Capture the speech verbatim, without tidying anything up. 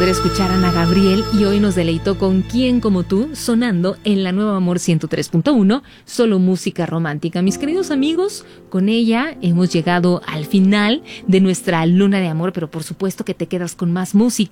Escuchar a Ana Gabriel y hoy nos deleitó con Quién como tú, sonando en la Nueva Amor ciento tres punto uno, solo música romántica. Mis queridos amigos, con ella hemos llegado al final de nuestra luna de amor, pero por supuesto que te quedas con más música.